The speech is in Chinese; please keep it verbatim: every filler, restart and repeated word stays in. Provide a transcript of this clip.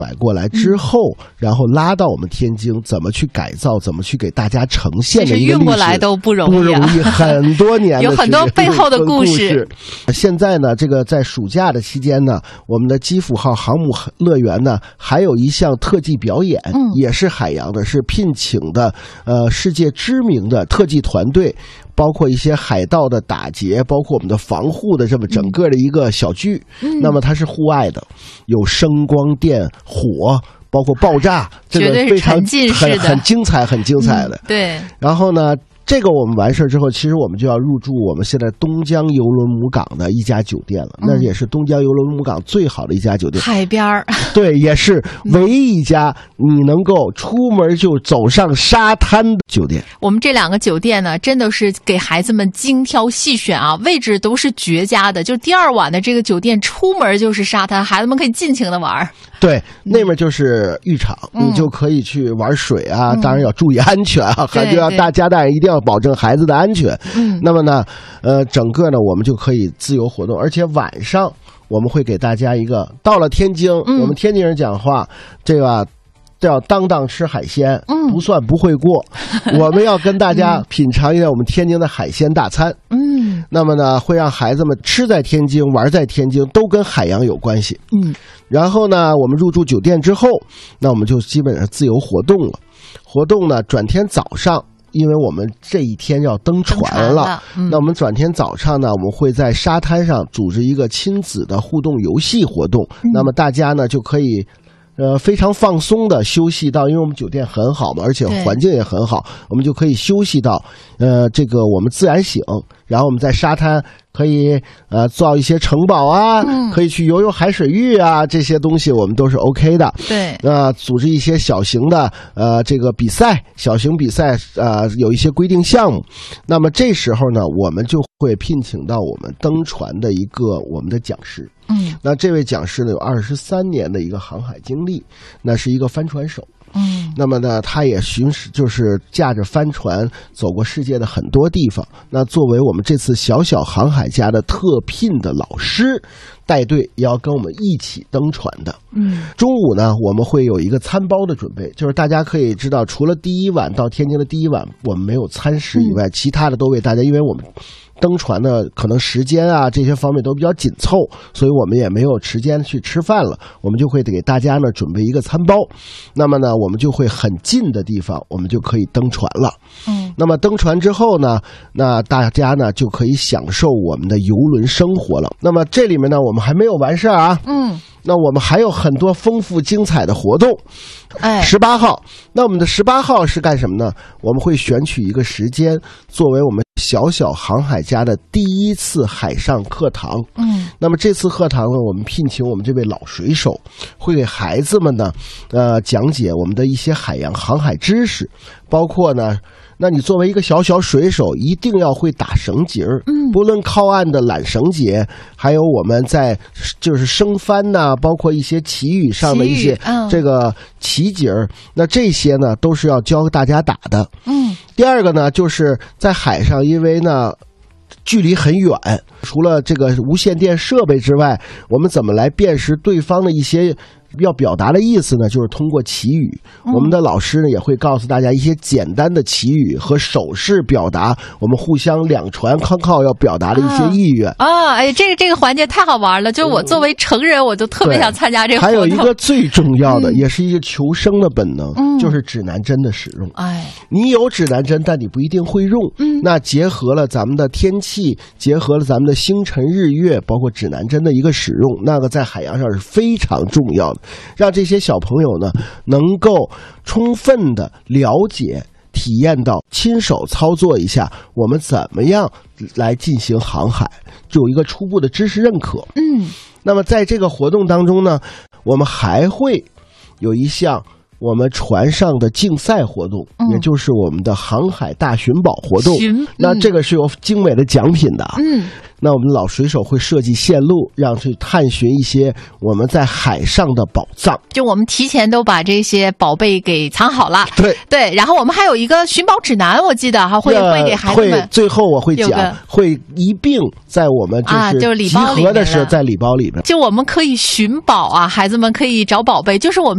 买过来之后、嗯、然后拉到我们天津，怎么去改造，怎么去给大家呈现的一个历史， 运过来都不容易、啊、 不容易，很多年的有很多背后的故事。 现在呢，这个在暑假的期间呢，我们的基辅号航母乐园呢，还有一项特技表演、嗯、也是海洋的，是聘请的呃世界知名的特技团队，包括一些海盗的打劫，包括我们的防护的这么整个的一个小剧、嗯、那么它是户外的，有声光电火，包括爆炸，这个非常很很精彩很精彩的、 嗯、对。 然后呢，这个我们完事之后，其实我们就要入住我们现在东江邮轮母港的一家酒店了、嗯、那也是东江邮轮母港最好的一家酒店， 海边儿， 对，也是唯一一家你能够出门就走上沙滩的酒店。 我们这两个酒店呢，真的是给孩子们精挑细选啊，位置都是绝佳的，就第二晚的这个酒店出门就是沙滩，孩子们可以尽情的玩。 对，那边就是浴场、嗯、你就可以去玩水啊、嗯、当然要注意安全啊，还就要大家大人一定要保证孩子的安全。嗯，那么呢呃整个呢我们就可以自由活动，而且晚上我们会给大家一个，到了天津、嗯、我们天津人讲话，这个叫当当吃海鲜、嗯、不算不会过我们要跟大家品尝一下我们天津的海鲜大餐。嗯，那么呢会让孩子们吃在天津玩在天津，都跟海洋有关系。嗯，然后呢我们入住酒店之后，那我们就基本上自由活动了。活动呢转天早上，因为我们这一天要登船了，了嗯、那我们转天早上呢，我们会在沙滩上组织一个亲子的互动游戏活动、嗯、那么大家呢就可以呃非常放松的休息到，因为我们酒店很好嘛，而且环境也很好，我们就可以休息到呃这个我们自然醒，然后我们在沙滩可以呃造一些城堡啊、嗯、可以去游游海水浴啊，这些东西我们都是 OK 的。 对， 呃组织一些小型的呃这个比赛，小型比赛呃有一些规定项目。那么这时候呢我们就会聘请到我们登船的一个我们的讲师。嗯，那这位讲师呢有二十三年的一个航海经历，那是一个帆船手。嗯，那么呢他也巡视，就是驾着帆船走过世界的很多地方。那作为我们这次小小航海家的特聘的老师，带队也要跟我们一起登船的。嗯，中午呢我们会有一个餐包的准备，就是大家可以知道，除了第一晚到天津的第一晚我们没有餐食以外、嗯、其他的都为大家，因为我们登船呢可能时间啊这些方面都比较紧凑，所以我们也没有时间去吃饭了，我们就会给大家呢准备一个餐包。那么呢我们就会很近的地方我们就可以登船了。嗯，那么登船之后呢，那大家呢就可以享受我们的游轮生活了。那么这里面呢我们还没有完事儿啊。嗯，那我们还有很多丰富精彩的活动。哎，十八号，那我们的十八号是干什么呢？我们会选取一个时间作为我们小小航海家的第一次海上课堂。嗯，那么这次课堂呢，我们聘请我们这位老水手，会给孩子们呢，呃，讲解我们的一些海洋航海知识，包括呢。那你作为一个小小水手，一定要会打绳结儿，嗯，不论靠岸的缆绳结，还有我们在就是升帆呐、啊，包括一些旗语上的一些这个旗结儿、嗯，那这些呢都是要教大家打的。嗯，第二个呢，就是在海上，因为呢距离很远，除了这个无线电设备之外，我们怎么来辨识对方的一些要表达的意思呢？就是通过旗语、嗯、我们的老师呢也会告诉大家一些简单的旗语和手势表达我们互相两船康靠要表达的一些意愿啊、哦！哎，这个这个环节太好玩了，就我作为成人我就特别想参加这个活动。 还有一个最重要的、嗯、也是一个求生的本能、嗯、就是指南针的使用。哎，你有指南针但你不一定会用、嗯、那结合了咱们的天气，结合了咱们的星辰日月，包括指南针的一个使用，那个在海洋上是非常重要的，让这些小朋友呢能够充分的了解体验到，亲手操作一下我们怎么样来进行航海，就有一个初步的知识认可。嗯，那么在这个活动当中呢，我们还会有一项我们船上的竞赛活动、嗯、也就是我们的航海大寻宝活动、嗯、那这个是有精美的奖品的。嗯，那我们老水手会设计线路，让去探寻一些我们在海上的宝藏， 就我们提前都把这些宝贝给藏好了。 对对， 然后我们还有一个寻宝指南，我记得哈会会给孩子们， 最后我会讲，会一并在我们就是集合的时候在礼包里面， 就我们可以寻宝啊，孩子们可以找宝贝，就是我们